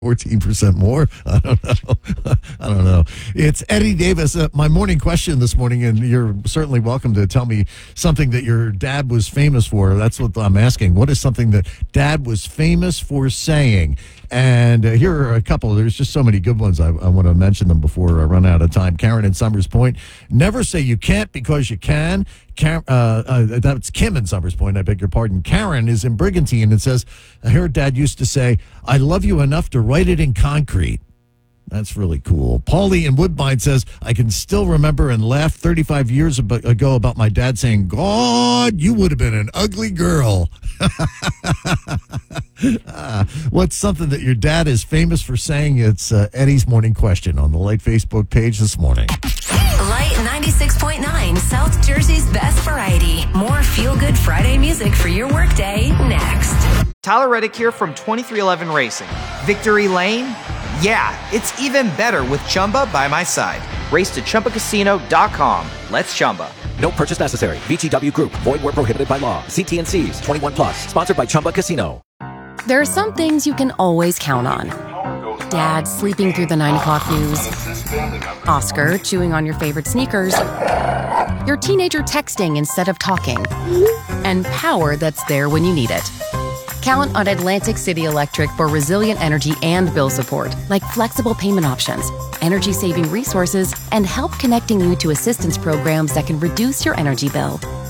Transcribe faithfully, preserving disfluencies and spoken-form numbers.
fourteen percent more. I don't know. I don't know. It's Eddie Davis. Uh, my morning question this morning, and you're certainly welcome to tell me something that your dad was famous for. That's what I'm asking. What is something that dad was famous for saying? And uh, here are a couple. There's just so many good ones. I, I want to mention them before I run out of time. Karen in Summers Point. Never say you can't because you can. Karen, uh, uh, that's Kim in Summers Point. I beg your pardon. Karen is in Brigantine and says, I heard dad used to say, I love you enough to write it in concrete. That's really cool. Paulie in Woodbine says, I can still remember and laugh thirty-five years ago about my dad saying, God, you would have been an ugly girl. uh, what's something that your dad is famous for saying? It's uh, Eddie's morning question on the Light Facebook page this morning. Light ninety-six point nine, South Jersey's best variety. More feel-good Friday music for your workday next. Tyler Reddick here from twenty-three eleven Racing. Victory Lane? Yeah, it's even better with Chumba by my side. Race to Chumba Casino dot com. Let's Chumba. No purchase necessary. V G W Group. Void where prohibited by law. See T and C's. twenty-one plus. Sponsored by Chumba Casino. There are some things you can always count on. Dad sleeping through the nine o'clock news. Oscar chewing on your favorite sneakers. Your teenager texting instead of talking. And power that's there when you need it. Count on Atlantic City Electric for resilient energy and bill support, like flexible payment options, energy-saving resources, and help connecting you to assistance programs that can reduce your energy bill.